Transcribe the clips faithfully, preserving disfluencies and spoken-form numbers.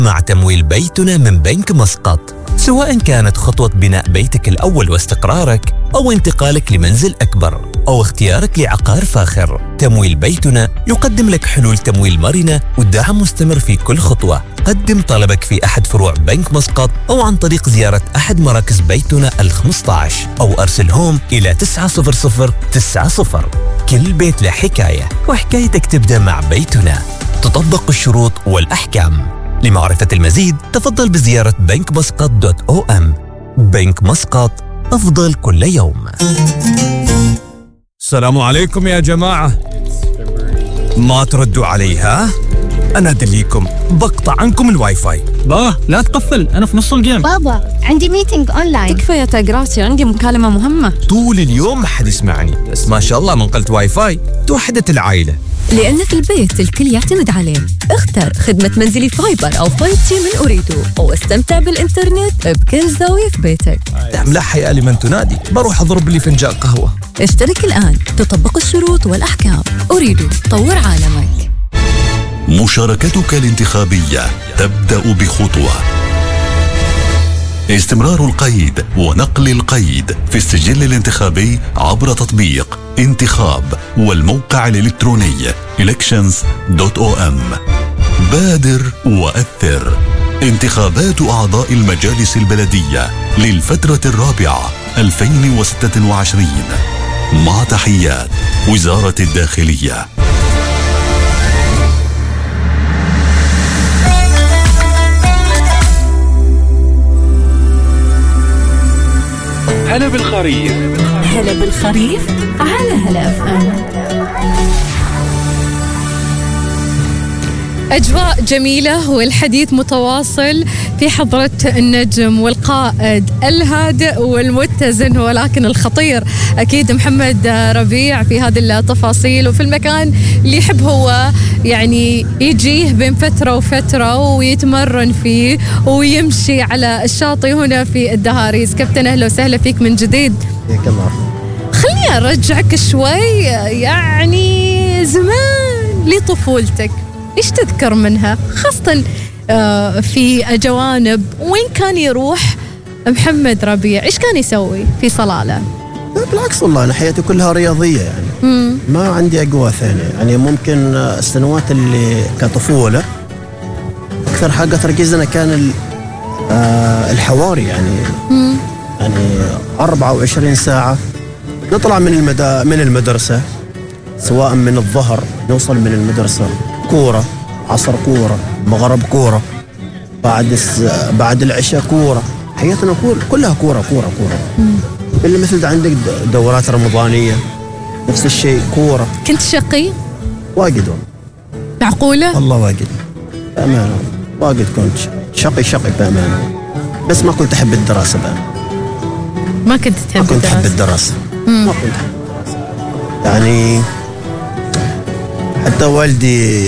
مع تمويل بيتنا من بنك مسقط. سواء كانت خطوة بناء بيتك الأول واستقرارك، أو انتقالك لمنزل أكبر، أو اختيارك لعقار فاخر، تمويل بيتنا يقدم لك حلول تمويل مرنة ودعم مستمر في كل خطوة. قدم طلبك في أحد فروع بنك مسقط أو عن طريق زيارة أحد مراكز بيتنا الخمسة عشر، أو أرسلهم إلى تسعة صفر صفر تسعة صفر. كل بيت له حكاية، وحكايتك تبدأ مع بيتنا. تطبق الشروط والأحكام. لمعرفة المزيد تفضل بزيارة بنك مسقط دوت أو أم. بنك مسقط، أفضل كل يوم. السلام عليكم يا جماعة. ما تردوا علي ها؟ أنا أدليكم بقطع عنكم الواي فاي. بابا لا تقفل، أنا في نص الجيم. بابا عندي ميتينج أونلاين. تكفى يا تاجراتي، عندي مكالمة مهمة. طول اليوم ما حد يسمعني، بس ما شاء الله من قلت واي فاي توحدت العائلة. لأن في البيت الكل يعتمد عليه. اختر خدمة منزلي فايبر أو فايف جي من أوريدو، واستمتع بالإنترنت بكل زاوية في بيتك. ملح يا لمن تنادي، بروح أضرب لي فنجان قهوة. اشترك الآن، تطبق الشروط والأحكام. أوريدو، طور عالمك. مشاركتك الانتخابية تبدأ بخطوة. استمرار القيد ونقل القيد في السجل الانتخابي عبر تطبيق انتخاب والموقع الإلكتروني إلكشنز دوت أو أم. بادر وأثر. انتخابات أعضاء المجالس البلدية للفترة الرابعة ألفين وستة وعشرين. مع تحيات وزارة الداخلية. هلا بالخريف. هلا بالخريف على هلا اف ام. أجواء جميلة والحديث متواصل في حضرة النجم والقائد الهادئ والمتزن ولكن الخطير أكيد محمد ربيع في هذه التفاصيل، وفي المكان اللي يحب هو يعني يجيه بين فترة وفترة ويتمرن فيه ويمشي على الشاطئ هنا في الدهاريز. كابتن أهلا وسهلا فيك من جديد. ياك الله. خليني أرجعك شوي يعني زمان لطفولتك، إيش تذكر منها خاصة في جوانب وين كان يروح محمد ربيع؟ إيش كان يسوي في صلالة؟ بالعكس والله أنا حياتي كلها رياضية يعني. مم. ما عندي أقوى ثانية يعني. ممكن السنوات اللي كطفولة أكثر حاجة تركيزنا كان الحواري يعني. مم. يعني أربعة وعشرين ساعة نطلع من المدا من المدرسة، سواء من الظهر نوصل من المدرسة كورة، عصر كورة، مغرب كورة، بعد الس... بعد العشاء كورة. حياتنا كورة كلها كورة كورة كورة. مم. اللي مثل عندك دورات رمضانية نفس الشيء كورة. كنت شقي؟ واجد والله. معقولة؟ والله واجد بأمانة، واجد كنت شقي شقي بأمانة، بس ما كنت أحب الدراسة بأمانة. ما كنت تحب الدراسة؟ ما كنت أحب الدراسة. مم. ما كنت أحب الدراسة يعني. حتى والدي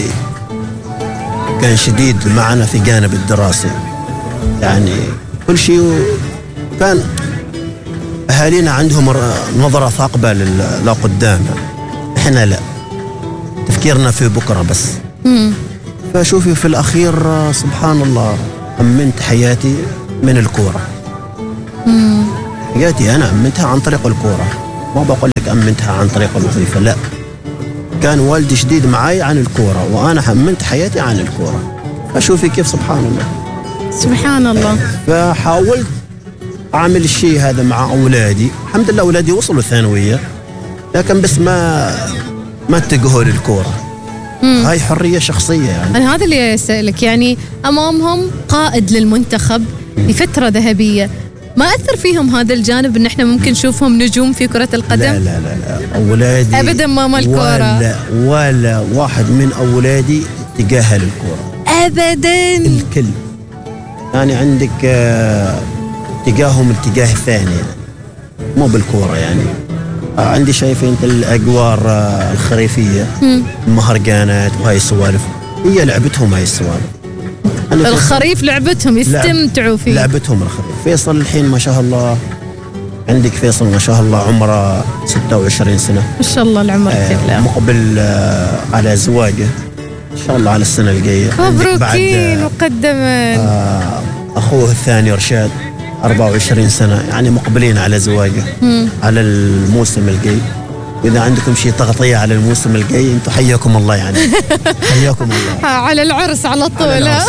كان شديد معنا في جانب الدراسة يعني. كل شيء كان أهالينا عندهم نظرة ثاقبة لقدام، إحنا لا، تفكيرنا في بكرة بس. مم. فشوفي في الأخير سبحان الله أمنت حياتي من الكورة. مم. حياتي أنا أمنتها عن طريق الكورة، ما بقول لك أمنتها عن طريق الوظيفة، لا. كان والدي شديد معي عن الكورة وأنا حملت حياتي عن الكورة. أشوفي كيف سبحان الله سبحان الله. فحاولت أعمل الشيء هذا مع أولادي. الحمد لله أولادي وصلوا ثانوية، لكن بس ما ما اتجهوا للكورة. مم. هاي حرية شخصية يعني. أنا هذا اللي أسألك، يعني أمامهم قائد للمنتخب في فترة ذهبية، ما أثر فيهم هذا الجانب إن إحنا ممكن نشوفهم نجوم في كرة القدم؟ لا لا لا, لا. أولادي أبدا ما مال كورة، ولا, ولا واحد من أولادي اتجاه للكورة أبدا. الكل يعني عندك اه اتجاههم اتجاه ثاني مو بالكورة يعني. اه عندي شايفين انت الأجوار اه الخريفية، المهرجانات وهاي السوالف، هي لعبتهم هاي السوالف. الخريف لعبتهم يستمتعوا فيه، لعبتهم الخريف. فيصل الحين ما شاء الله، عندك فيصل ما شاء الله عمره ستة وعشرين سنة ما شاء الله العمر كله، آه مقبل آه على زواجه. إن شاء الله على السنة الجاية. مبروكين مقدما. آه أخوه الثاني رشاد أربعة وعشرين سنة، يعني مقبلين على زواجه مم. على الموسم الجاي. إذا عندكم شيء تغطية على الموسم الجاي أنتم حياكم الله، يعني حياكم الله على العرس على طول.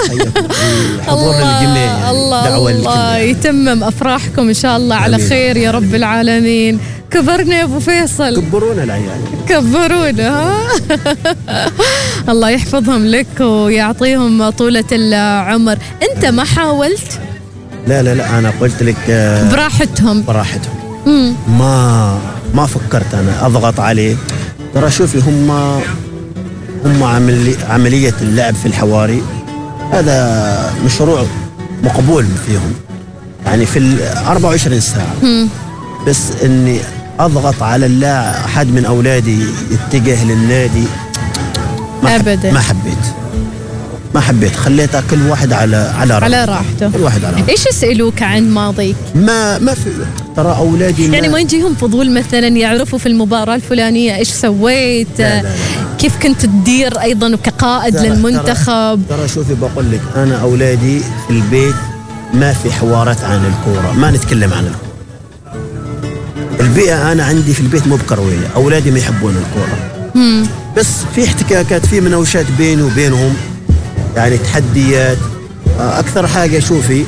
حضور الجميع، الله الله, الله يتمم أفراحكم إن شاء الله على خير يا رب العالمين. كبرنا يا أبو فيصل، كبرونا العيال، كبرونا. الله يحفظهم لك ويعطيهم طولة العمر. أنت ما حاولت؟ لا لا لا أنا قلت لك براحتهم براحتهم. مم. ما ما فكرت أنا أضغط عليه. ترى شوفي هم هم عملي عملية اللعب في الحواري هذا مشروع مقبول فيهم، يعني في ال أربعة وعشرين ساعة. مم. بس إني أضغط على اللاعب أحد من أولادي يتجه للنادي ما أبدا ما حبيت ما حبيت خليتها كل واحد على على راحته على راحته. كل واحد على راحته. ايش يسألوك عن ماضيك؟ ما ما في ترى اولادي يعني ما يجيهم فضول مثلا يعرفوا في المباراة الفلانية ايش سويت؟ لا لا لا. كيف كنت تدير ايضا كقائد ترى للمنتخب؟ ترى, ترى شوفي بقول لك انا اولادي في البيت ما في حوارات عن الكورة، ما نتكلم عن الكورة. البيئة انا عندي في البيت مو بكروية، اولادي ما يحبون الكورة. مم. بس في احتكاكات، في مناوشات بيني وبينهم، يعني تحديات. أكثر حاجة شوفي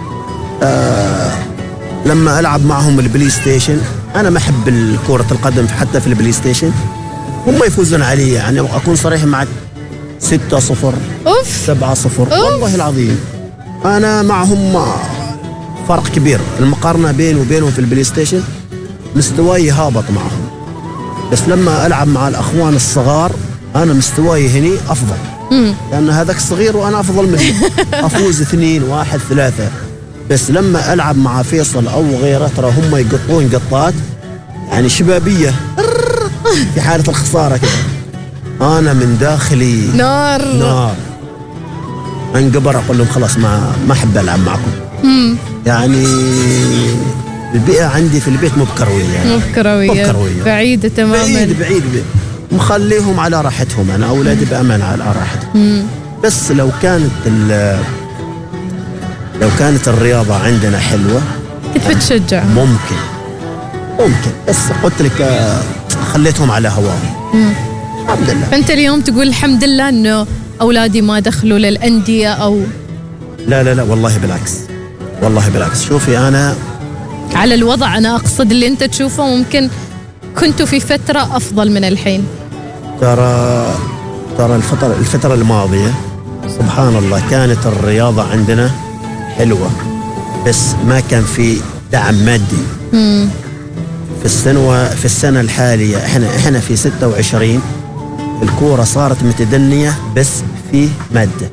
آه لما ألعب معهم البلاي ستيشن، أنا ما أحب كرة القدم حتى في البلاي ستيشن، هم يفوزون علي، يعني أكون صريح معك ستة صفر سبعة صفر والله العظيم أنا معهم فرق كبير. المقارنة بيني وبينهم في البلاي ستيشن مستواي هابط معهم، بس لما ألعب مع الأخوان الصغار أنا مستواي هني أفضل، لأن هذاك صغير وأنا أفضل منه. أفوز اثنين واحد ثلاثة. بس لما ألعب مع فيصل أو غيره ترى هم يقطون قطات يعني شبابية في حالة الخسارة كده، أنا من داخلي نار نار انقبر. أقول لهم خلاص ما ما أحب ألعب معكم. مم. يعني البيئة عندي في البيت مو بكروية، يعني مو بكروية، بعيدة تماما، بعيد بعيد, بعيد. مخليهم على راحتهم، أنا أولادي بأمان على راحتهم. مم. بس لو كانت لو كانت الرياضة عندنا حلوة كنت بتشجع ممكن ممكن بس قلت لك خليتهم على هواهم. الحمد لله. أنت اليوم تقول الحمد لله إنه أولادي ما دخلوا للأندية أو لا لا لا والله بالعكس، والله بالعكس. شوفي أنا على الوضع، أنا أقصد اللي أنت تشوفه ممكن كنتوا في فترة أفضل من الحين. ترى ترى الفترة الفترة الماضية سبحان الله كانت الرياضة عندنا حلوة، بس ما كان في دعم مادي. مم. في السنة في السنة الحالية احنا احنا في ستة وعشرين الكورة صارت متدنية، بس في مادة.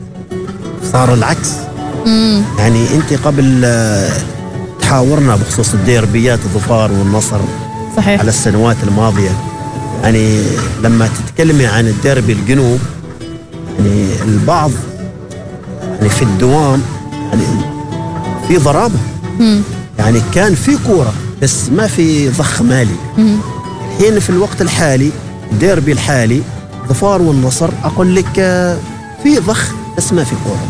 صار العكس. مم. يعني انت قبل تحاورنا بخصوص الديربيات الظفار والنصر صحيح. على السنوات الماضية، يعني لما تتكلمي عن الديربي الجنوب يعني البعض يعني في الدوام يعني في ضرابة. مم. يعني كان في كورة بس ما في ضخ مالي. مم. الحين في الوقت الحالي الديربي الحالي ظفار والنصر أقول لك في ضخ بس ما في كورة.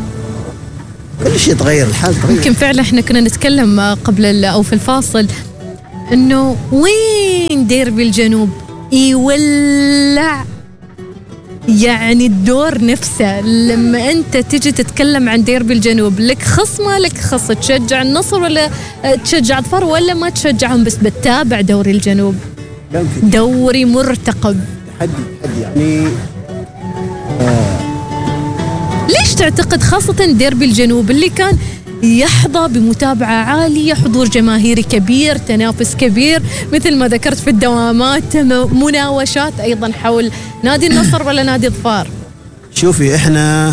كل شيء تغير، الحال تغير. يمكن فعلا احنا كنا نتكلم قبل أو في الفاصل إنه وين ديربي الجنوب يولع، يعني الدور نفسه لما أنت تجي تتكلم عن ديربي الجنوب، لك خص ما لك خص، تشجع النصر ولا تشجع ظفار ولا ما تشجعهم، بس بتتابع دوري الجنوب، دوري مرتقب. حد حد يعني آه. ليش تعتقد خاصة ديربي الجنوب اللي كان يحظى بمتابعة عالية، حضور جماهيري كبير، تنافس كبير، مثل ما ذكرت في الدوامات، مناوشات أيضا حول نادي النصر ولا نادي ظفار؟ شوفي إحنا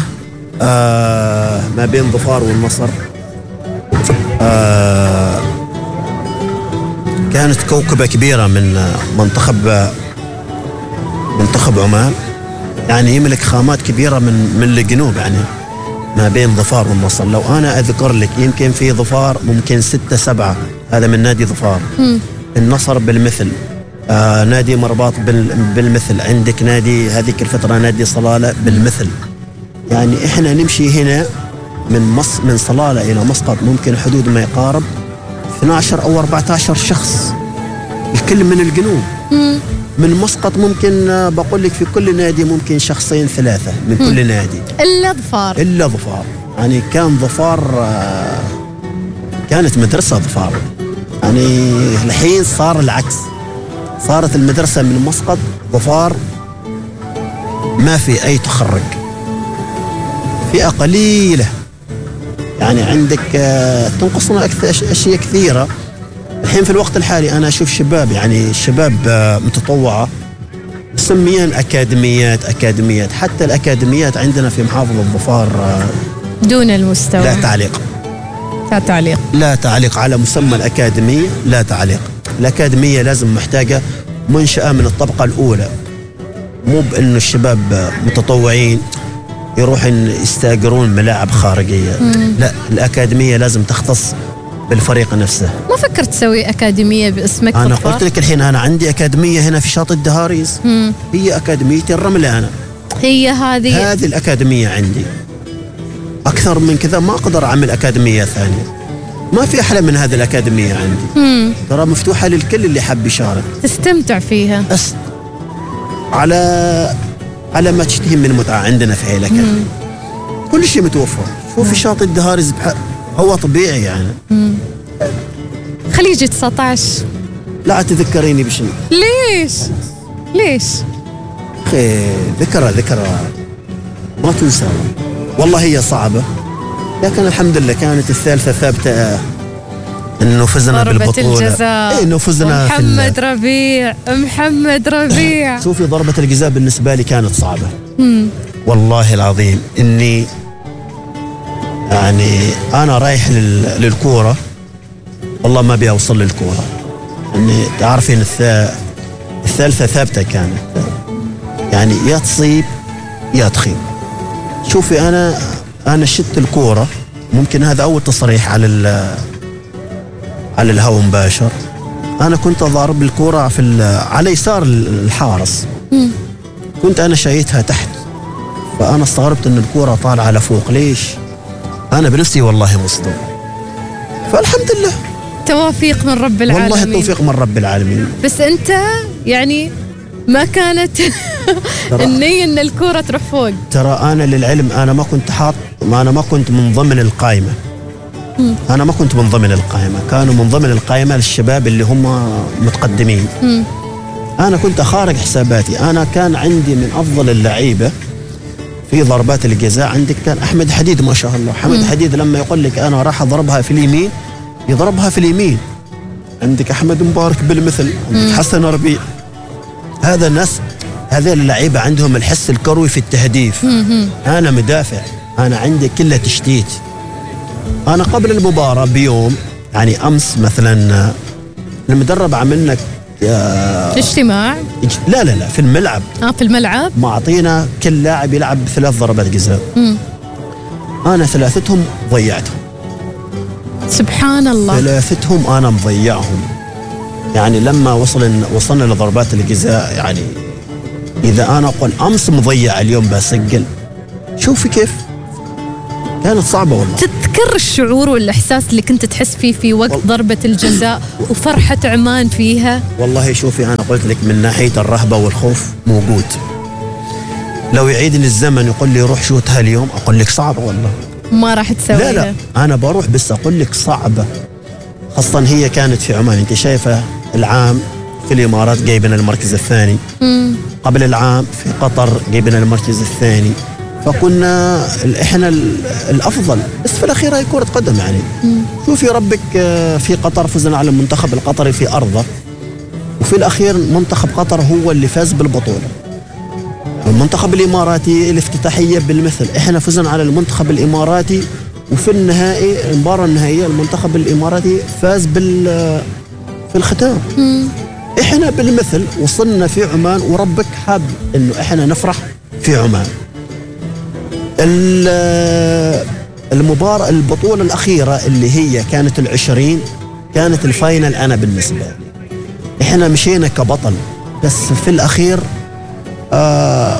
آه ما بين ظفار والنصر آه كانت كوكبة كبيرة من منتخب منتخب عمان، يعني يملك خامات كبيرة من من الجنوب، يعني ما بين ظفار والنصر. لو أنا أذكر لك يمكن في ظفار ممكن ستة سبعة، هذا من نادي ظفار. م. النصر بالمثل آه نادي مرباط بالمثل، عندك نادي هذيك الفترة نادي صلالة بالمثل. يعني إحنا نمشي هنا من مص من صلالة إلى مسقط ممكن حدود ما يقارب اثنا عشر أو أربعة عشر شخص، الكل من الجنوب. من مسقط ممكن آه بقول لك في كل نادي ممكن شخصين ثلاثة من كل مم. نادي إلا ظفار. إلا ظفار يعني كان ظفار آه كانت مدرسة ظفار. يعني الحين صار العكس، صارت المدرسة من مسقط ظفار ما في أي تخرج، فئة قليلة. يعني عندك تنقصنا أشياء كثيرة. الحين في الوقت الحالي أنا أشوف شباب، يعني شباب متطوعة مسميين أكاديميات أكاديميات حتى الأكاديميات عندنا في محافظة ظفار دون المستوى. لا تعليق لا تعليق لا تعليق على مسمى الأكاديمية، لا تعليق. الأكاديمية لازم محتاجة منشأة من الطبقة الأولى، مو بأنه الشباب متطوعين يروحون يستاجرون ملاعب خارجية. مم. لا، الأكاديمية لازم تختص بالفريق نفسه. ما فكرت تسوي أكاديمية باسمك؟ أنا قلت لك الحين أنا عندي أكاديمية هنا في شاطئ الدهاريز. مم. هي أكاديميتي الرملة. أنا هي هذه هذه الأكاديمية عندي. أكثر من كذا ما أقدر أعمل أكاديمية ثانية، ما في أحلى من هذه الأكاديمية عندي. مم. ترى مفتوحة للكل اللي حب يشارك، تستمتع فيها أست... على على ما تشتهي من متعة عندنا في هاي الأكاديمية. كل شيء متوفر. شوفي شاطئ الدهاريز بح... هو طبيعي يعني. مم. خليجي تسعة عشر لا تذكريني بشيء. ليش؟ ليش؟ أخي ذكرى ذكرى ما تنسى والله. هي صعبة لكن الحمد لله كانت الثالثة ثابتة، انه فزنا بالبطولة. الجزاء. إيه انه فزنا. محمد ربيع محمد ربيع شوفي ضربة الجزاء بالنسبة لي كانت صعبة. مم. والله العظيم اني يعني انا رايح لل... للكورة، والله ما ابي اوصل للكورة. اني تعرفين الث... الثالثة ثابتة كانت، يعني يا تصيب يا تخيب. شوفي انا انا شت الكورة، ممكن هذا اول تصريح على ال... على الهواء مباشر. انا كنت اضارب الكورة في على يسار الحارس. مم. كنت انا شايتها تحت، فانا استغربت ان الكورة طالعة على فوق. ليش؟ انا بنفسي والله مصدوم. فالحمد لله توفيق من رب العالمين. والله التوفيق من رب العالمين. بس انت يعني ما كانت النية ان الكورة تروح فوق. ترى انا للعلم انا ما كنت حاط، ما انا ما كنت من ضمن القائمة. مم. انا ما كنت من ضمن القائمة، كانوا من ضمن القائمة الشباب اللي هم متقدمين. مم. انا كنت خارج حساباتي. انا كان عندي من افضل اللعيبة في ضربات الجزاء. عندك كان احمد حديد ما شاء الله. احمد حديد لما يقول لك انا راح اضربها في اليمين يضربها في اليمين. عندك احمد مبارك بالمثل، عندك حسن ربيع. هذا الناس، هذه اللعيبة عندهم الحس الكروي في التهديف. مم. انا مدافع، انا عندي كله تشتيت. انا قبل المباراة بيوم، يعني امس مثلا المدرب عملنا اجتماع. لا لا لا في الملعب. اه في الملعب معطينا كل لاعب يلعب بثلاث ضربات جزاء. انا ثلاثتهم ضيعتهم. سبحان الله. ثلاثتهم انا مضيعهم. يعني لما وصل وصلنا لضربات الجزاء، يعني اذا انا اقول امس مضيع اليوم بسجل. شوفي كيف كانت صعبة والله. تذكر الشعور والاحساس اللي كنت تحس فيه في وقت وال... ضربة الجزاء وفرحة عمان فيها؟ والله شوفي انا قلت لك من ناحية الرهبة والخوف موجود. لو يعيدني الزمن يقول لي روح شوتها اليوم اقول لك صعبة والله. ما راح تسويها. لا لا انا بروح، بس اقول لك صعبة. خاصة هي كانت في عمان. انت شايفة العام في الامارات جايبنا المركز الثاني. مم. قبل العام في قطر جايبنا المركز الثاني. فكنا احنا الافضل، بس في الاخير هي كرة قدم يعني. مم. شوفي ربك في قطر فزنا على المنتخب القطري في ارضه، وفي الاخير منتخب قطر هو اللي فاز بالبطولة. المنتخب الاماراتي الافتتاحية بالمثل، احنا فزنا على المنتخب الاماراتي، وفي النهائي المباراة النهائية المنتخب الاماراتي فاز بال في الختام. مم. احنا بالمثل وصلنا في عمان، وربك حاب انه احنا نفرح في عمان. المباراة البطولة الأخيرة اللي هي كانت العشرين كانت الفاينل. أنا بالنسبة لي احنا مشينا كبطل، بس في الاخير آه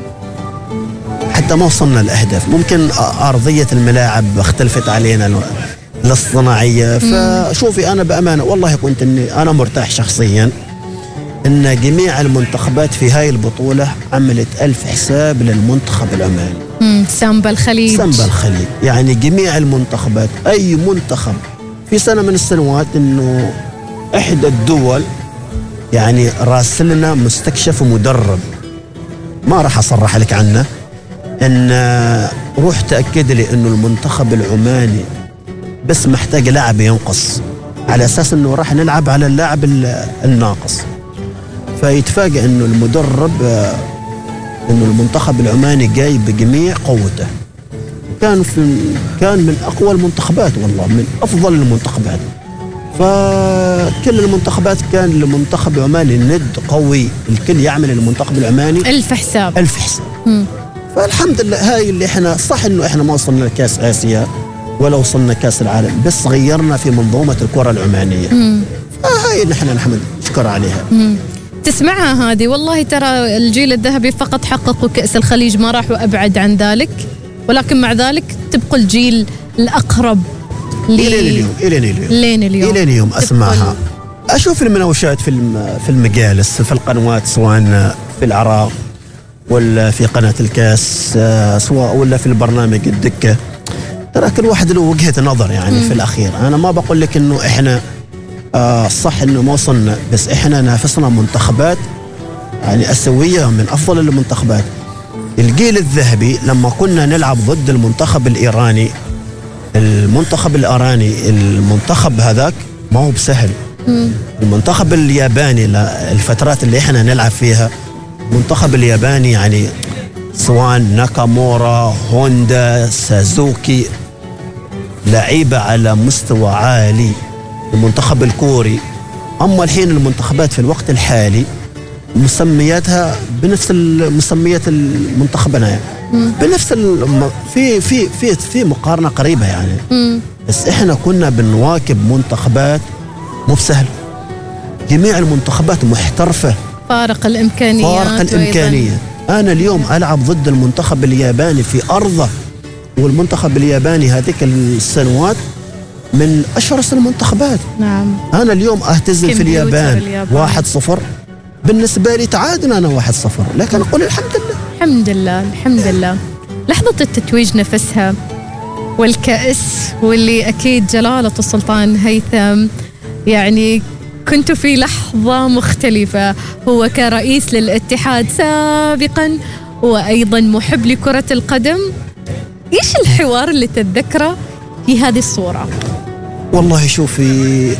حتى ما وصلنا الاهداف. ممكن ارضيه الملاعب اختلفت علينا الصناعيه. فشوفي انا بامانه والله كنت اني انا مرتاح شخصيا ان جميع المنتخبات في هاي البطوله عملت الف حساب للمنتخب العماني. امم سامبا الخليج سامبا الخليج يعني جميع المنتخبات، اي منتخب في سنه من السنوات انه احدى الدول يعني راسلنا مستكشف ومدرب، ما راح اصرح لك عنه، ان روح تاكد لي انه المنتخب العماني بس محتاج لاعب ينقص، على اساس انه راح نلعب على اللاعب الناقص. فيتفاجئ انه المدرب انه المنتخب العماني جاي بجميع قوته، كان في كان من اقوى المنتخبات، والله من افضل المنتخبات. فكل المنتخبات كان المنتخب العماني ند قوي، الكل يعمل المنتخب العماني ألف حساب ألف حساب. مم. فالحمد لله هاي اللي احنا صح انه احنا ما وصلنا لكاس اسيا ولا وصلنا كاس العالم، بس غيرنا في منظومه الكره العمانيه. فهاي اللي احنا نحمد نشكر عليها. مم. تسمعها هذه، والله ترى الجيل الذهبي فقط حققوا كأس الخليج، ما راحوا أبعد عن ذلك، ولكن مع ذلك تبقى الجيل الأقرب لي إلين اليوم إلين اليوم إلين اليوم إلين اليوم أسمعها، أشوف المناوشات في في المجالس في القنوات، سواء في العراق ولا في قناة الكاس، سواء ولا في البرنامج الدكة. ترى كل واحد له وجهة نظر يعني. مم. في الأخير أنا ما بقول لك إنه إحنا آه صح إنه ما وصلنا، بس إحنا نافسنا منتخبات يعني أسوية من أفضل المنتخبات. الجيل الذهبي لما كنا نلعب ضد المنتخب الإيراني، المنتخب الإيراني المنتخب هذاك ما هو بسهل. مم. المنتخب الياباني الفترات اللي إحنا نلعب فيها، المنتخب الياباني يعني سواء ناكامورا، هوندا، سازوكي، لعيبة على مستوى عالي. المنتخب الكوري. أما الحين المنتخبات في الوقت الحالي مسمياتها بنفس مسميات المنتخبنا يعني. بنفس الم... في في في في مقارنة قريبة يعني. مم. بس إحنا كنا بنواكب منتخبات مو بسهل. جميع المنتخبات محترفة، فارق الإمكانيات فارق الإمكانية. أنا اليوم ألعب ضد المنتخب الياباني في أرضه، والمنتخب الياباني هذيك السنوات من أشرس المنتخبات. نعم. أنا اليوم أهتزل في اليابان, اليابان واحد صفر، بالنسبة لي تعادل أنا واحد صفر، لكن أقول الحمد لله الحمد لله الحمد لله. لحظة التتويج نفسها والكأس، واللي أكيد جلالة السلطان هيثم يعني كنت في لحظة مختلفة، هو كرئيس للاتحاد سابقا وأيضا محب لكرة القدم. إيش الحوار اللي تتذكره في هذه الصورة؟ والله شوفي،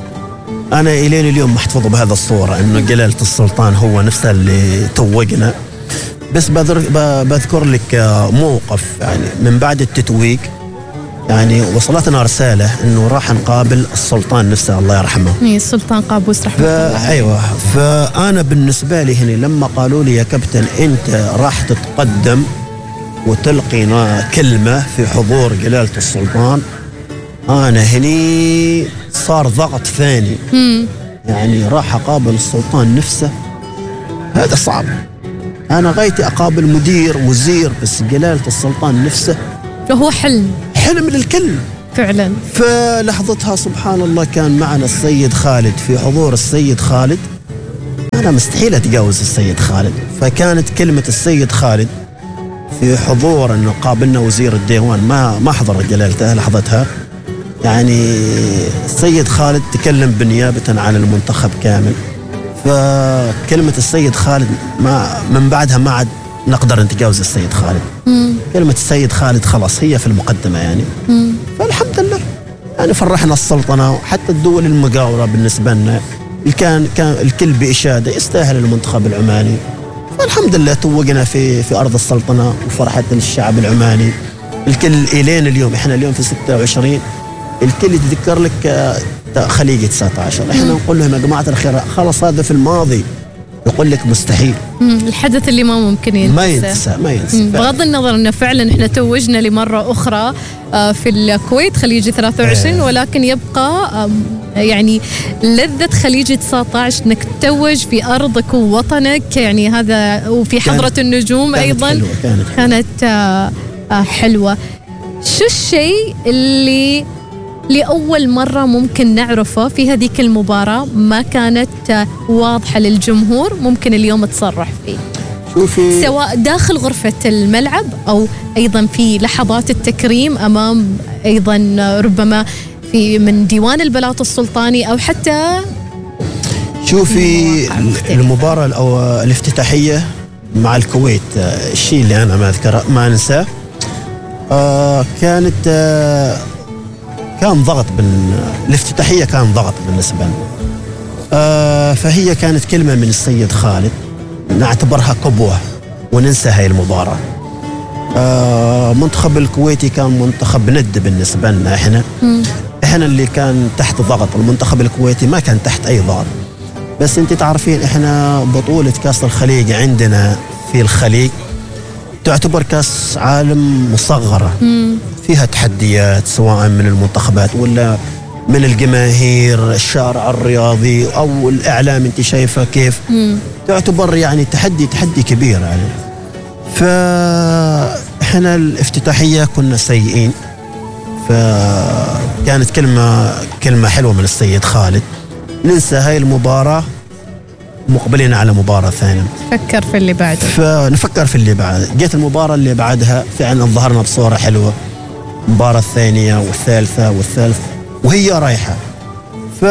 أنا إلين اليوم محتفظ بهذا الصورة، إنه جلالة السلطان هو نفسه اللي توجنا. بس بذكر لك موقف يعني من بعد التتويج، يعني وصلتنا رسالة إنه راح نقابل السلطان نفسه الله يرحمه. إيه السلطان قابوس رحمه الله. أيوة. فأنا بالنسبة لي هنا لما قالوا لي يا كابتن أنت راح تتقدم وتلقينا كلمة في حضور جلالة السلطان، أنا هني صار ضغط ثاني. مم. يعني راح أقابل السلطان نفسه، هذا صعب. أنا غايتي أقابل مدير وزير، بس جلالة السلطان نفسه هو حلم حلم للكل فعلا. فلحظتها سبحان الله كان معنا السيد خالد، في حضور السيد خالد أنا مستحيل أتجاوز السيد خالد. فكانت كلمة السيد خالد في حضور أنه قابلنا وزير الديوان، ما ما حضر جلالته لحظتها، يعني السيد خالد تكلم بنيابة عن المنتخب كامل. فكلمة السيد خالد ما من بعدها ما عاد نقدر نتجاوز السيد خالد. مم. كلمة السيد خالد خلاص هي في المقدمة يعني. مم. فالحمد لله يعني فرحنا السلطنة وحتى الدول المجاورة بالنسبة لنا، كان كان الكل بإشادة يستاهل المنتخب العماني. فالحمد لله توجنا في في أرض السلطنة وفرحة الشعب العماني. الكل إلين اليوم، إحنا اليوم في ستة وعشرين، الكل يتذكر لك خليجي تسعة عشر. إحنا نقول لهم يا جماعة الخير خلاص هذا في الماضي، يقول لك مستحيل. الحدث اللي ما ممكن ينسى. ما ينسى ما ينسى. بغض النظر انه فعلا احنا توجنا لمره اخرى في الكويت خليج ثلاثة وعشرين، ولكن يبقى يعني لذة خليج تسعة عشر انك تتوج في ارضك ووطنك، يعني هذا وفي حضرة النجوم كانت ايضا حلوة كانت, كانت حلوة. شو الشيء اللي لأول مرة ممكن نعرفه في هذيك المباراة ما كانت واضحة للجمهور ممكن اليوم تصرح فيه؟ شوفي، سواء داخل غرفة الملعب أو أيضا في لحظات التكريم أمام أيضا ربما في من ديوان البلاط السلطاني أو حتى شوفي المباراة أو الافتتاحية مع الكويت، الشيء اللي أنا ما أذكره ما أنساه، آه كانت آه كان ضغط بال... الافتتاحية كان ضغط بالنسبة لنا. آه فهي كانت كلمة من السيد خالد نعتبرها قبوة وننسى هاي المباراة. آه منتخب الكويتي كان منتخب ند بالنسبة لنا احنا. م. احنا اللي كان تحت ضغط، المنتخب الكويتي ما كان تحت اي ضغط. بس انت تعرفين احنا بطولة كاس الخليج عندنا في الخليج تعتبر كاس عالم مصغرة. م. فيها تحديات سواء من المنتخبات ولا من الجماهير، الشارع الرياضي أو الإعلام، أنت شايفة كيف مم. تعتبر يعني تحدي تحدي كبير يعني. فإحنا الافتتاحية كنا سيئين، فكانت كلمة كلمة حلوة من السيد خالد ننسى هاي المباراة مقبلين على مباراة ثانية، فكر في اللي بعدها. فنفكر في اللي بعد. جيت المباراة اللي بعدها فعلا ظهرنا بصورة حلوة، المباراة الثانية والثالثة والثالثة وهي رايحة. ف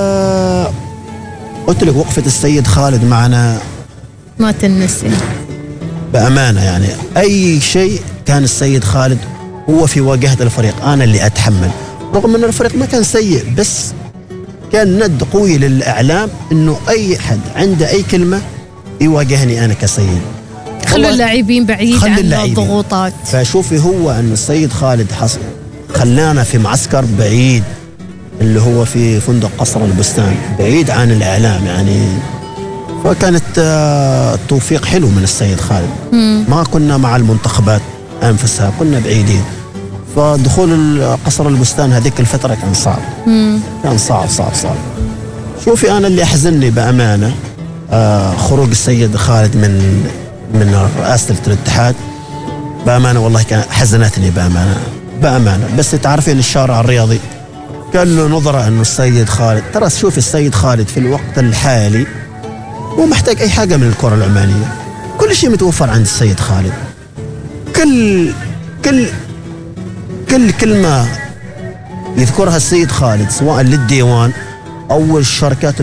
قلت لك وقفة السيد خالد معنا ما تنسي بأمانة، يعني أي شيء كان السيد خالد هو في واجهة الفريق، أنا اللي أتحمل، رغم أن الفريق ما كان سيء، بس كان ند قوي للإعلام أنه أي حد عنده أي كلمة يواجهني أنا كسيد. خلوا اللاعبين بعيد عن الضغوطات. فشوفي هو أن السيد خالد حصل خلانا في معسكر بعيد اللي هو في فندق قصر البستان، بعيد عن الإعلام يعني. فكانت توفيق حلو من السيد خالد. مم. ما كنا مع المنتخبات أنفسها، كنا بعيدين. فدخول قصر البستان هذيك الفترة كان صعب. مم. كان صعب صعب صعب. شوفي أنا اللي أحزنني بأمانة آه خروج السيد خالد من من رئاسة الاتحاد بأمانة، والله كان حزنتني بأمانة بأمانة. بس تعرفين الشارع الرياضي كان له نظرة أنه السيد خالد، ترى شوف السيد خالد في الوقت الحالي مو محتاج أي حاجة من الكرة العمانية، كل شيء متوفر عند السيد خالد. كل كل كل كلمة يذكرها السيد خالد سواء للديوان أو الشركات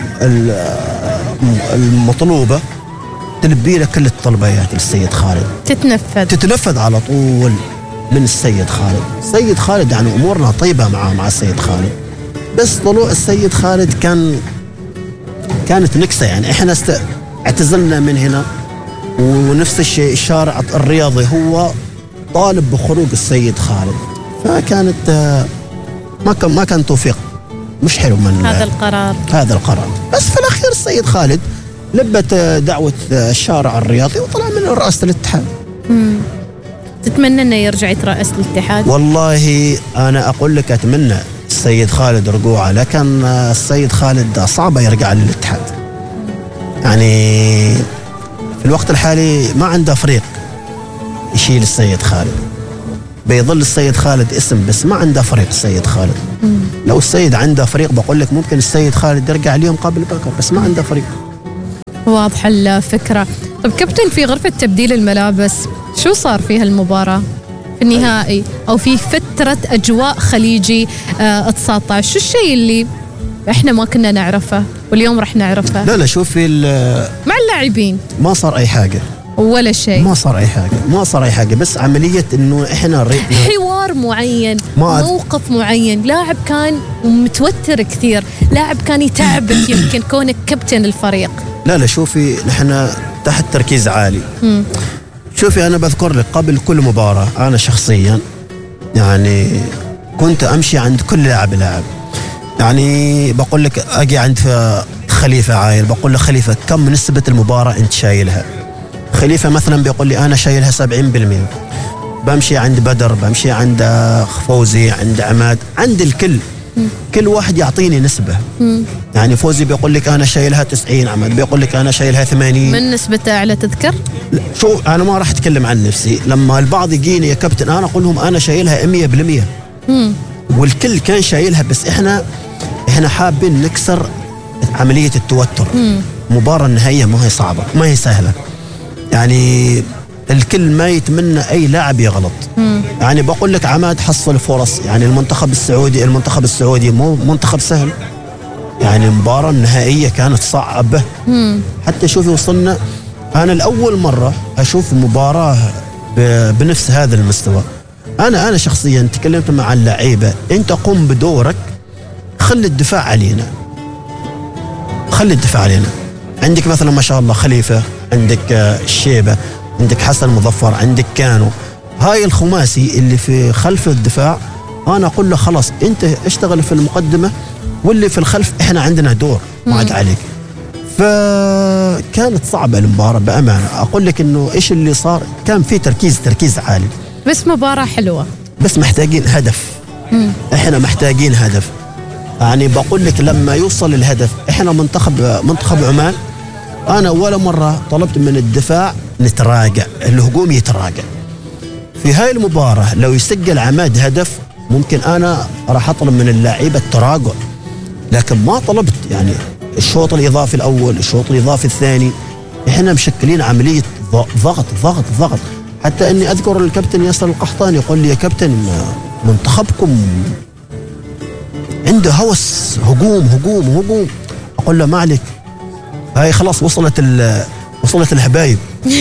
المطلوبة تلبي له كل الطلبيات للسيد خالد، تتنفذ تتنفذ على طول من السيد خالد. السيد خالد يعني أمورنا طيبة معه مع السيد خالد. بس طلوع السيد خالد كان كانت نكسة يعني. إحنا است... اعتزلنا من هنا، ونفس الشيء الشارع الرياضي هو طالب بخروج السيد خالد. فكانت ما كان ما كان توفيق مش حلو من هذا القرار هذا القرار. بس في الأخير السيد خالد لبت دعوة الشارع الرياضي وطلع من رئاسة الاتحاد. مم. تتمنى أنه يرجع يترأس الاتحاد؟ والله أنا أقول لك أتمنى السيد خالد رجوعه، لكن السيد خالد صعب يرجع للاتحاد يعني. في الوقت الحالي ما عنده فريق يشيل السيد خالد، بيظل السيد خالد اسم بس ما عنده فريق السيد خالد. مم. لو السيد عنده فريق بقول لك ممكن السيد خالد يرجع اليوم قبل بكر، بس ما عنده فريق. واضحة الفكرة. طب كابتن، في غرفة تبديل الملابس شو صار فيها المباراة في النهائي أو في فترة أجواء خليجي آه تسعة عشر؟ شو الشيء اللي إحنا ما كنا نعرفه واليوم رح نعرفه؟ لا لا شوفي مع اللاعبين ما صار أي حاجة ولا شيء، ما صار أي حاجة ما صار أي حاجة بس عملية إنه إحنا حوار معين، موقف معين، لاعب كان متوتر كثير، لاعب كان يتعبك يمكن كونك كابتن الفريق. لا لا شوفي نحن تحت تركيز عالي. م. شوفي أنا بذكر لك قبل كل مباراة أنا شخصيا يعني كنت أمشي عند كل لاعب لاعب، يعني بقول لك أجي عند خليفة عايل، بقول له خليفة كم نسبة المباراة أنت شايلها؟ خليفة مثلا بيقول لي أنا شايلها سبعين بالمئة. بمشي عند بدر، بمشي عند فوزي، عند عماد، عند الكل. م. كل واحد يعطيني نسبة. م. يعني فوزي بيقول لك أنا شايلها تسعين، عماد بيقول لك أنا شايلها ثمانين. من نسبة أعلى تذكر؟ شو أنا ما راح أتكلم عن نفسي. لما البعض يجيني يا كابتن أنا أقول لهم أنا شايلها مية بالمية، والكل كان شايلها، بس إحنا إحنا حابين نكسر عملية التوتر. م. مباراة النهائية ما هي صعبة، ما هي سهلة. يعني الكل ما يتمنى أي لاعب يغلط. مم. يعني بقول لك عماد حصل فرص، يعني المنتخب السعودي المنتخب السعودي مو منتخب سهل. يعني المباراة النهائية كانت صعبة. مم. حتى شوفي وصلنا، أنا الأول مرة أشوف مباراة بنفس هذا المستوى. أنا أنا شخصيا تكلمت مع اللعيبة، أنت قم بدورك، خلي الدفاع علينا، خلي الدفاع علينا. عندك مثلا ما شاء الله خليفة، عندك الشيبة، عندك حسن مظفر، عندك كانو، هاي الخماسي اللي في خلف الدفاع. أنا أقول له خلاص أنت اشتغل في المقدمة، واللي في الخلف إحنا عندنا دور ما عاد عليك. فكانت صعبة المباراة بأمانة. أقول لك إنه إيش اللي صار، كان في تركيز تركيز عالي، بس مباراة حلوة، بس محتاجين هدف. مم. إحنا محتاجين هدف. يعني بقول لك لما يوصل الهدف، إحنا منتخب منتخب عمان، أنا ولا مرة طلبت من الدفاع نتراجع، الهجوم يتراجع. في هاي المباراة لو يسجل عماد هدف ممكن أنا راح أطلب من اللاعيبة التراجع، لكن ما طلبت. يعني الشوط الإضافي الأول، الشوط الإضافي الثاني، إحنا مشكلين عملية ضغط ضغط ضغط. حتى أني أذكر الكابتن ياسر القحطاني يقول لي يا كابتن منتخبكم عنده هوس هجوم هجوم هجوم. أقول له ما عليك، هاي خلاص وصلت وصلت الحبايب.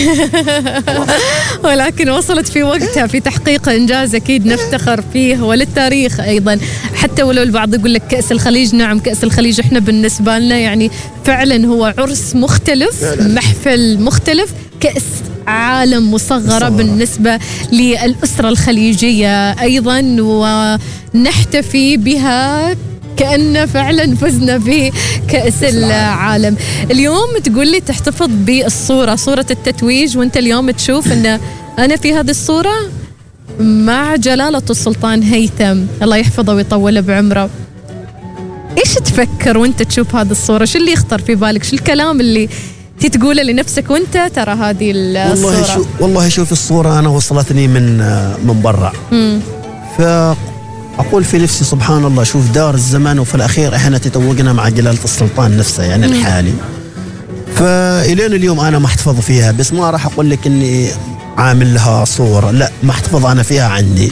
ولكن وصلت في وقتها في تحقيق إنجاز أكيد نفتخر فيه وللتاريخ أيضا. حتى ولو البعض يقول لك كأس الخليج، نعم كأس الخليج إحنا بالنسبة لنا يعني فعلا هو عرس مختلف، محفل مختلف، كأس عالم مصغرة بالنسبة للأسرة الخليجية أيضا، ونحتفي بها كأنه فعلا فزنا بكأس العالم. اليوم تقول لي تحتفظ بالصورة، صورة التتويج، وانت اليوم تشوف ان انا في هذه الصورة مع جلالة السلطان هيثم الله يحفظه ويطول بعمره. ايش تفكر وانت تشوف هذه الصورة؟ شو اللي يخطر في بالك؟ شو الكلام اللي تقوله لنفسك وانت ترى هذه الصورة؟ والله شو والله شوف الصورة انا وصلتني من من برا، ف أقول في نفسي سبحان الله، شوف دار الزمان وفي الأخير إحنا تتوقنا مع جلالة السلطان نفسه يعني الحالي. فإلين اليوم أنا محتفظ فيها، بس ما راح أقول لك إني عامل لها صورة، لا محتفظ أنا فيها عندي.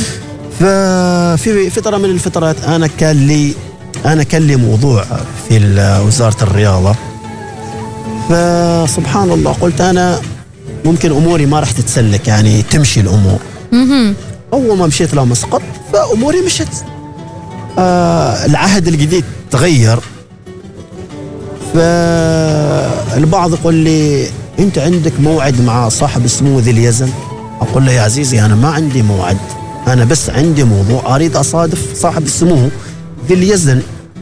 ففي فترة من الفترات أنا كان لي أنا كان لي موضوع في وزارة الرياضة، فسبحان الله قلت أنا ممكن أموري ما راح تتسلك، يعني تمشي الأمور. أول ما مشيت لمسقط فأموري مشت. آه العهد الجديد تغير، فالبعض يقول لي أنت عندك موعد مع صاحب السمو ذي اليزن. أقول له يا عزيزي أنا ما عندي موعد، أنا بس عندي موضوع أريد أصادف صاحب السمو ذي اليزن.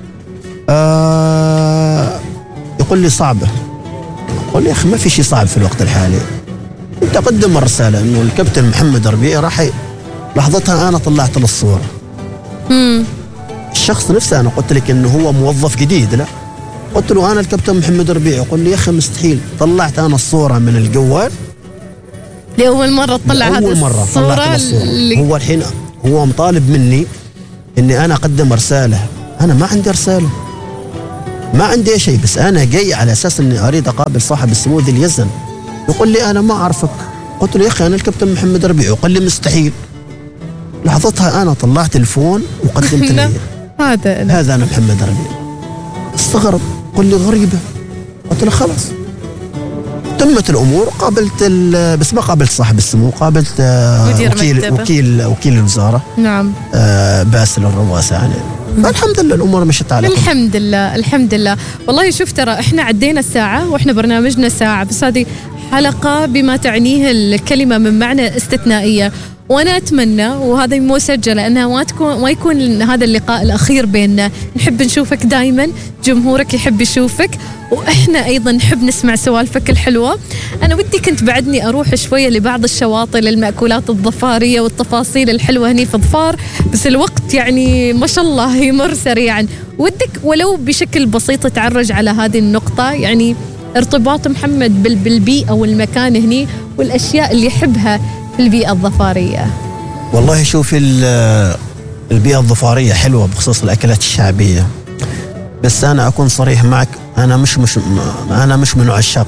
آه يقول لي صعبة. أقول لي يا أخي ما في شيء صعب في الوقت الحالي، أنت قدم الرسالة إنه الكابتن محمد ربيع راح. لحظتها أنا طلعت له الصورة. مم. الشخص نفسه أنا قلت لك إنه هو موظف جديد، لا قلت له أنا الكابتن محمد ربيع. يقول لي يا أخي مستحيل. طلعت أنا الصورة من الجوال لأول مرة تطلع هذه أول مرة الصورة, طلعت الصورة. اللي... هو الحين هو مطالب مني إني أنا أقدم رسالة، أنا ما عندي رسالة، ما عندي شيء، بس أنا جاي على أساس إني أريد أقابل صاحب السمو ذي اليزن. يقول لي أنا ما أعرفك. قلت له يا أخي أنا الكابتن محمد ربيع. يقول لي مستحيل. لحظتها أنا طلعت تلفون وقدمت لي هذا هذا أنا محمد ربيع. استغرب، قل لي غريبة. قلت له خلاص تمت الأمور. قابلت بس ما قابلت صاحب السمو، قابلت وكيل وكيل وكيل الوزارة، نعم آه باسل الرواسة. يعني الحمد لله الأمور مشت على الحمد الحمد لله الحمد لله. والله شوف ترى إحنا عدينا الساعة وإحنا برنامجنا ساعة، بس هذه حلقة بما تعنيه الكلمة من معنى استثنائية، وانا اتمنى وهذا مسجله انها ما تكون ما يكون هذا اللقاء الاخير بيننا، نحب نشوفك دائما، جمهورك يحب يشوفك، واحنا ايضا نحب نسمع سوالفك الحلوه. انا ودي كنت بعدني اروح شويه لبعض الشواطئ للمأكولات الظفاريه والتفاصيل الحلوه هني في ظفار، بس الوقت يعني ما شاء الله يمر سريعا. ودك ولو بشكل بسيط تعرج على هذه النقطه، يعني ارتباط محمد بالبيئه والمكان هني والاشياء اللي يحبها في البيئه الظفاريه. والله شوفي البيئه الظفاريه حلوه بخصوص الاكلات الشعبيه، بس انا اكون صريح معك، انا مش مش انا مش من عشاق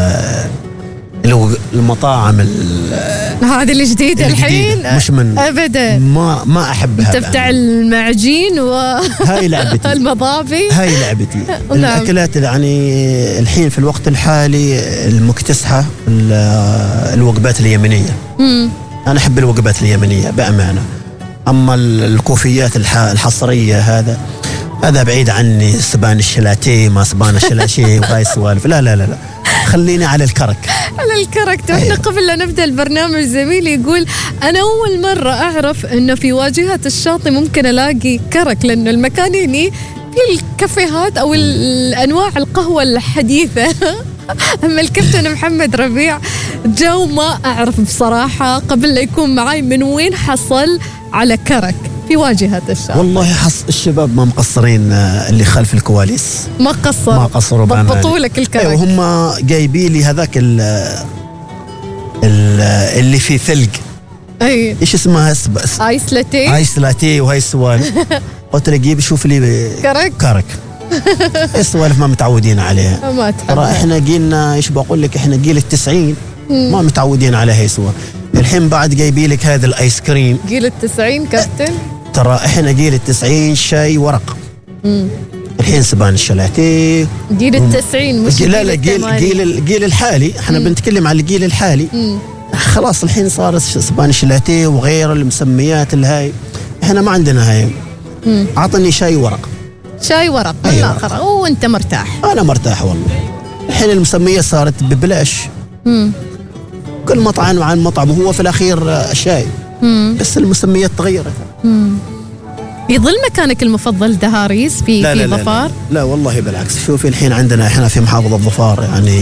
المطاعم هذه الجديدة الحين، مش من ابدا، ما ما احبها. انت بتاع المعجين و هاي لعبتي المضابي، هاي لعبتي. الاكلات يعني الحين في الوقت الحالي المكتسحه الوجبات اليمنيه. مم. انا احب الوجبات اليمنيه بامانه. اما الكوفيات الحصريه هذا هذا بعيد عني، سبان الشلاتيه ما سبان الشلاشيه وهاي السوالف، لا لا لا لا، خليني على الكرك. على الكرك. احنا قبل لا نبدا البرنامج زميلي يقول انا اول مره اعرف انه في واجهه الشاطئ ممكن الاقي كرك، لانه المكان هني في الكافيهات او الانواع القهوه الحديثه. اما الكابتن محمد ربيع جو ما اعرف بصراحه قبل لا يكون معاي من وين حصل على كرك في واجهة الشاطئ. والله حص الشباب ما مقصرين، اللي خلف الكواليس ما قصر ما قصروا بأمانة، ضبطوا لك الكرك. أيوة هم جايبين لي هذاك ال اللي فيه ثلج، اي ايش اسمها؟ ايس لاتيه، ايس لاتيه وهاي السوالف. قلت له جيب شوف لي كرك كرك. السوالف ما متعودين عليها، ما ترى احنا جيلنا ايش بقول لك، احنا جيل التسعين ما متعودين على هاي السوالف. الحين بعد جايبين لك هذا الايس كريم. جيل التسعين كابتن، ترى احنا جيل التسعين شاي ورق. مم. الحين سبان الشلاتيه. جيل التسعين مش لا لا جيل جيل الجيل الحالي، احنا مم. بنتكلم على الجيل الحالي. مم. خلاص الحين صار سبان الشلاتيه وغير المسميات الهاي، احنا ما عندنا هاي. مم. عطني شاي ورق. شاي ورق بالاخر وانت مرتاح. انا مرتاح والله. الحين المسميات صارت ببلاش. مم. كل مطعم عن مطعم، وهو في الاخير شاي. مم. بس المسميات تغيرت. مم. يظل مكانك المفضل دهاريز في لا في لا ظفار؟ لا, لا والله بالعكس. شوفي الحين عندنا احنا في محافظة ظفار يعني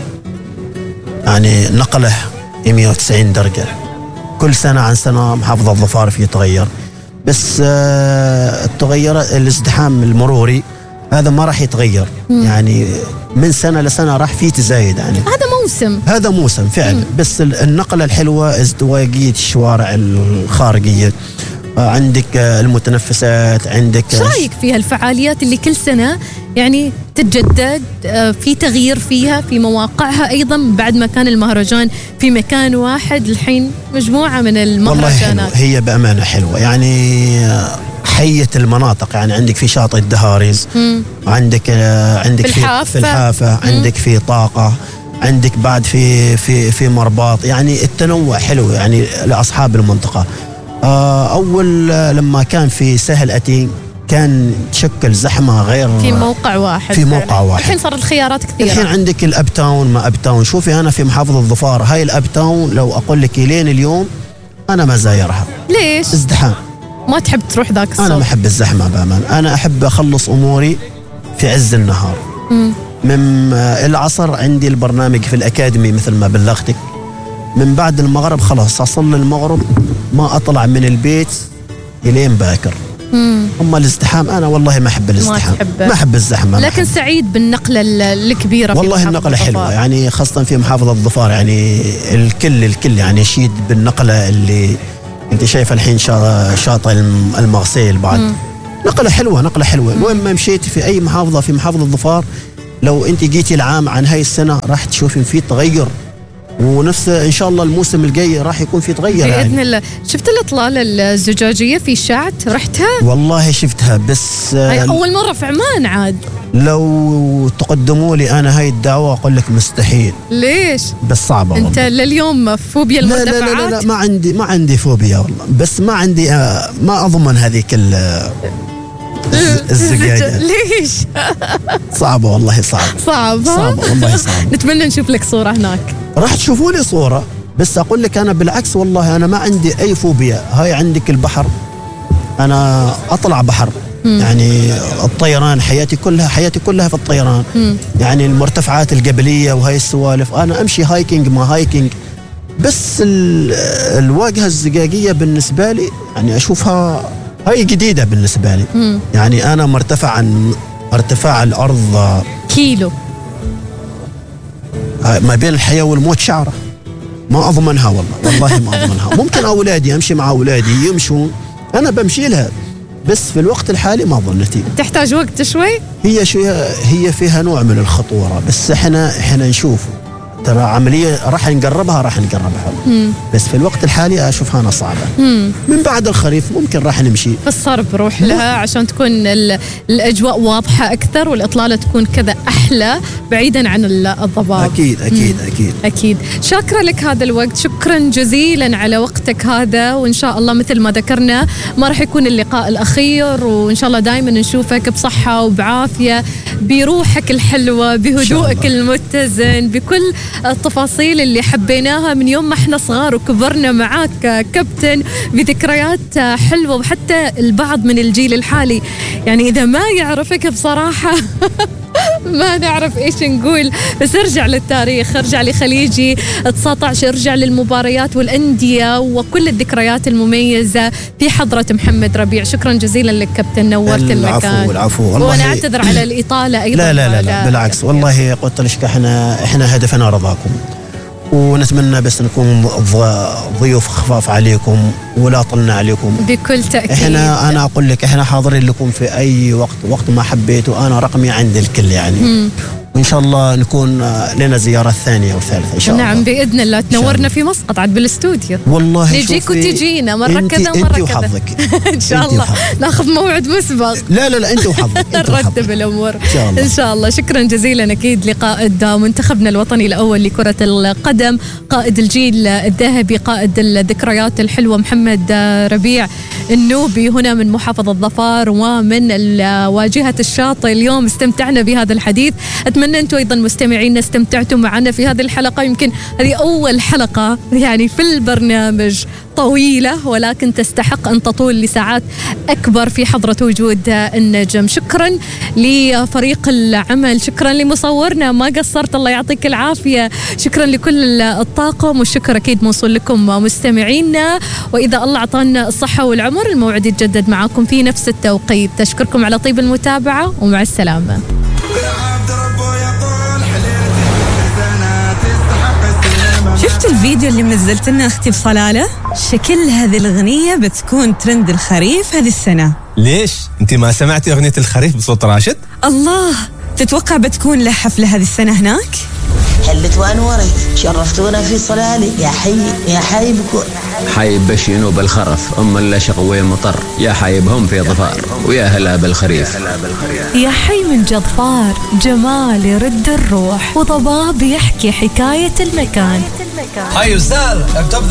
يعني نقله مئة وتسعين درجة، كل سنة عن سنة محافظة ظفار فيه تغير. بس التغير الازدحام المروري هذا ما راح يتغير. مم. يعني من سنة لسنة راح فيه تزايد. يعني هذا موسم هذا موسم فعلا. مم. بس النقلة الحلوة ازدواجية الشوارع الخارجية، عندك المتنفسات، عندك ايش رايك فيها الفعاليات اللي كل سنه يعني تتجدد، في تغيير فيها في مواقعها ايضا بعد ما كان المهرجان في مكان واحد، الحين مجموعه من المهرجانات. والله هي بامانه حلوه يعني حيه المناطق. يعني عندك في شاطئ الدهاريز، مم. عندك عندك في الحافه, في, الحافة. عندك في طاقه، عندك بعد في في في مرباط. يعني التنوع حلو يعني لاصحاب المنطقه. أول لما كان في سهل أتين كان تشكل زحمة غير في موقع واحد في موقع واحد. الحين صارت الخيارات كثيرة. الحين عندك الأب تاون ما أب تاون. شوفي أنا في محافظة ظفار هاي الأب تاون لو أقول لك لين اليوم أنا ما زايرها. ليش؟ ازدحام. ما تحب تروح ذاك الصوت؟ أنا ما أحب الزحمة بأمان. أنا أحب أخلص أموري في عز النهار. مم. من العصر عندي البرنامج في الأكاديمي مثل ما بلغتك. من بعد المغرب خلاص أصل المغرب ما أطلع من البيت إلين باكر. مم. أما الازدحام أنا والله ما أحب الازدحام، ما, ما أحب الزحمة. لكن سعيد بالنقلة الكبيرة. والله النقلة حلوة يعني خاصة في محافظة ظفار. يعني الكل الكل يعني يشيد بالنقلة اللي أنت شايفة الحين شاطئ المغسيل بعد. مم. نقلة حلوة نقلة حلوة. وين ما مشيت في أي محافظة في محافظة ظفار لو أنت جيتي العام عن هاي السنة راح تشوفين فيه تغير، ونفس ان شاء الله الموسم الجاي راح يكون في تغير باذن يعني. الله. شفت الاطلاله الزجاجيه في شعت؟ رحتها؟ والله شفتها بس هاي اول مره في عمان عاد. لو تقدموا لي انا هاي الدعوه اقول لك مستحيل. ليش؟ بس صعبه انت والله. لليوم فوبيا المرتفعات؟ لا لا, لا لا لا ما عندي ما عندي فوبيا والله، بس ما عندي ما اضمن هذيك الزجاجة. ليش؟ صعبة والله صعبة صعبة صعبة والله صعبة. نتمنى نشوف لك صورة هناك. راح تشوفوا لي صورة بس أقول لك أنا بالعكس والله أنا ما عندي أي فوبيا. هاي عندك البحر، أنا أطلع بحر. مم. يعني الطيران حياتي كلها حياتي كلها في الطيران. مم. يعني المرتفعات الجبلية وهاي السوالف، أنا أمشي هايكينج ما هايكينج. بس الواجهة الزقاقية بالنسبة لي يعني أشوفها هاي جديدة بالنسبة لي. مم. يعني أنا مرتفع عن ارتفاع الأرض كيلو، ما بين الحياة والموت شعرة. ما أضمنها والله والله ما أضمنها. ممكن أولادي أمشي مع أولادي يمشون، أنا بمشي لها، بس في الوقت الحالي ما ظنتي. تحتاج وقت شوي. هي شوي هي فيها نوع من الخطورة، بس احنا احنا نشوف ترى عملية راح نقربها راح نقربها. مم. بس في الوقت الحالي أشوفها أنا صعبة. مم. من بعد الخريف ممكن راح نمشي في الصرب، روح لها عشان تكون الأجواء واضحة أكثر والإطلالة تكون كذا أحلى بعيدا عن الضباب. أكيد أكيد مم. أكيد أكيد. شاكرة لك هذا الوقت، شكرا جزيلا على وقتك هذا، وإن شاء الله مثل ما ذكرنا ما راح يكون اللقاء الأخير، وإن شاء الله دائما نشوفك بصحة وبعافية، بروحك الحلوة، بهدوءك المتزن، بكل التفاصيل اللي حبيناها من يوم ما احنا صغار وكبرنا معاك كابتن، بذكريات حلوة. وحتى البعض من الجيل الحالي يعني إذا ما يعرفك بصراحة ما نعرف إيش نقول، بس ارجع للتاريخ، ارجع لخليجي تسعة عشر، ارجع للمباريات والأندية وكل الذكريات المميزة في حضرة محمد ربيع. شكرا جزيلا لك كابتن، نورت العفو المكان. العفو والله. وأنا أعتذر على الإطالة أيضا. لا لا لا, لا بالعكس والله قلت لك احنا احنا هدفنا رضاكم، ونتمنى بس نكون ضيوف خفاف عليكم ولا طلنا عليكم بكل تأكيد. احنا انا اقول لك احنا حاضرين لكم في اي وقت، وقت ما حبيتوا. انا رقمي عند الكل يعني. مم. وإن شاء الله نكون لنا زيارة ثانية وثالثة إن شاء الله. نعم بإذن الله، تنورنا في مسقط عاد بالاستوديو. والله نجيك وتجينا مرة كذا ومرة كذا. أنت وحظك إن شاء الله ناخذ موعد مسبق. لا لا لا أنت وحظك. نرتب الأمور إن شاء الله. إن شاء الله. شكرا جزيلا أكيد لقائد منتخبنا الوطني الأول لكرة القدم، قائد الجيل الذهبي، قائد الذكريات الحلوة محمد ربيع النوبي، هنا من محافظة ظفار ومن واجهة الشاطئ. اليوم استمتعنا بهذا الحديث، أتمنى أنتم أيضا مستمعين استمتعتوا معنا في هذه الحلقة. يمكن هذه أول حلقة يعني في البرنامج طويلة، ولكن تستحق أن تطول لساعات أكبر في حضرة وجود النجم. شكرا لفريق العمل، شكرا لمصورنا، ما قصرت الله يعطيك العافية، شكرا لكل الطاقم، والشكر أكيد موصول لكم مستمعينا. وإذا الله أعطانا الصحة والعمر الموعد يتجدد معكم في نفس التوقيت. أشكركم على طيب المتابعة ومع السلامة. شفت الفيديو اللي منزلت لنا أختي بصلالة؟ شكل هذه الأغنية بتكون ترند الخريف هذه السنة. ليش؟ أنت ما سمعتي أغنية الخريف بصوت راشد؟ الله، تتوقع بتكون له حفلة هذه السنة هناك؟ حلت وانوري شرفتونا في صلالي، يا حي يا حي بكون حايب بشينو بالخرف، أم اللشق وين مطر، يا حايبهم في ظفار ويا هلا بالخريف. يا حي من جظفار، جمال يرد الروح وضباب يحكي حكاية المكان. هاي وسال